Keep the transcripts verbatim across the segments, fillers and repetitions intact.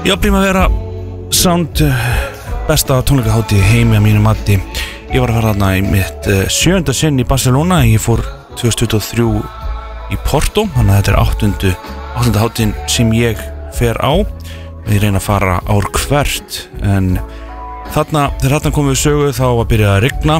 Já, Primavera Sound, besta tónleikahátíð heimi að mínu mati. Ég var að fara þarna í mitt sjöunda sinn í Barcelona. Ég fór tvö þúsund tuttugu og þrjú í Porto, þannig að þetta er áttundu áttunda hátíðin sem ég fer á. Ég reyna að fara ár hvert, en þarna, þegar þarna komum við sögu þá var byrjað að rigna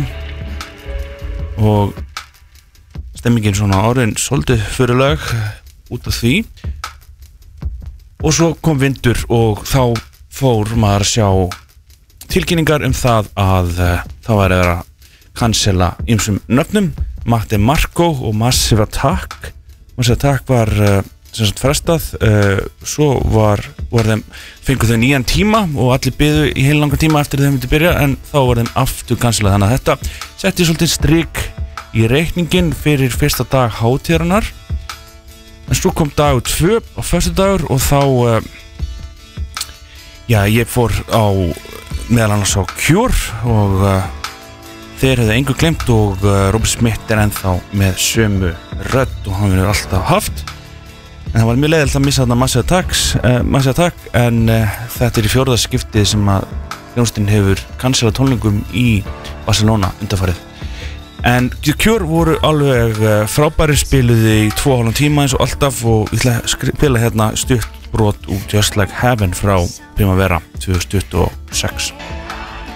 og stemmingin svona orðin svolítið fyrir lög út af því. Og svo kom vindur og þá fór maður að sjá tilkynningar um það að uh, það var að cancela ýmsum nöfnum, Matte Marco og Massive Attack. Massive Attack var uh, sem sagt frestað, uh, svo var, var þeim, fengu þau nýjan tíma og allir biðu í heil langan tíma eftir þeim myndi byrja, en þá var þeim aftur cancelað, þannig að þetta setti svolítið strik í reikningin fyrir fyrsta dag hátíðarinnar. En svo kom dagur tvö á föstudagur og þá uh, já, ég fór á meðal annars á Cure og uh, þeir hefðu engu glemt og uh, Robert Smith er ennþá með sömu rödd og hann verður alltaf haft. En það var mjög leiðilegt að missa þarna Massive Attacks, uh, Massive Attack, en uh, þetta er í fjórða skiptið sem að hljómsveitin hefur cancelað tónleikum í Barcelona undanfarið. En The Cure voru alveg frábæri, spiluði í tvo og hálfan tíma eins og alltaf og ég ætla að spila hérna stutt brot úr Just Like Heaven frá Primavera tvö þúsund tuttugu og sex.